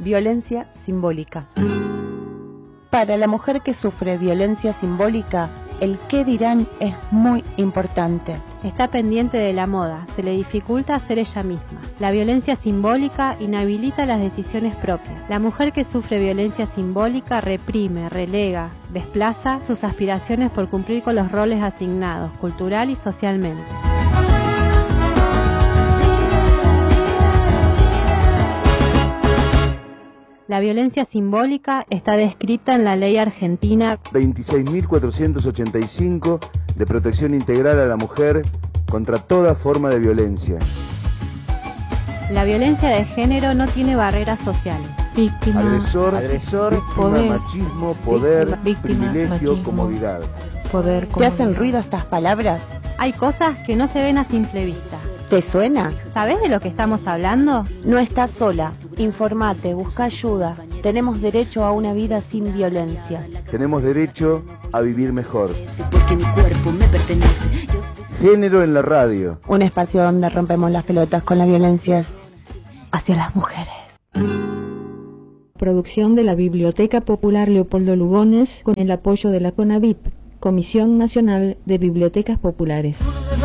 Violencia simbólica. Para la mujer que sufre violencia simbólica, el qué dirán es muy importante. Está pendiente de la moda, se le dificulta ser ella misma. La violencia simbólica inhabilita las decisiones propias. La mujer que sufre violencia simbólica reprime, relega, desplaza sus aspiraciones por cumplir con los roles asignados, cultural y socialmente. La violencia simbólica está descrita en la ley argentina 26.485 de protección integral a la mujer contra toda forma de violencia. La violencia de género no tiene barreras sociales. Víctima, agresor, víctima, poder, machismo, poder, víctima, privilegio, machismo, comodidad. Poder, ¿te hacen ruido estas palabras? Hay cosas que no se ven a simple vista. ¿Te suena? ¿Sabés de lo que estamos hablando? No estás sola. Informate, busca ayuda. Tenemos derecho a una vida sin violencia. Tenemos derecho a vivir mejor. Porque mi cuerpo me pertenece. Género en la radio. Un espacio donde rompemos las pelotas con las violencias hacia las mujeres. Producción de la Biblioteca Popular Leopoldo Lugones con el apoyo de la CONAVIP, Comisión Nacional de Bibliotecas Populares.